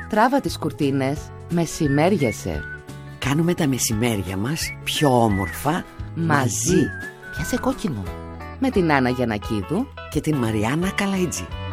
Τράβα τις κουρτίνες, μεσημέριασε. Κάνουμε τα μεσημέρια μας πιο όμορφα Μαζί. Πιάσε κόκκινο. Με την Άννα Γιαννακίδου και την Μαριάννα Καλαϊτζή.